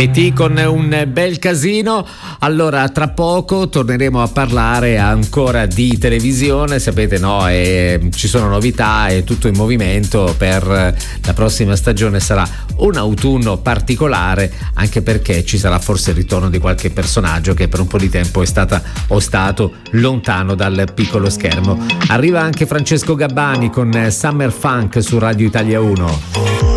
E.T. con un bel casino. Allora, tra poco torneremo a parlare ancora di televisione, sapete, no? Ci sono novità, è tutto in movimento per la prossima stagione. Sarà un autunno particolare, anche perché ci sarà forse il ritorno di qualche personaggio che per un po' di tempo è stata o stato lontano dal piccolo schermo. Arriva anche Francesco Gabbani con Summer Funk su Radio Italia 1.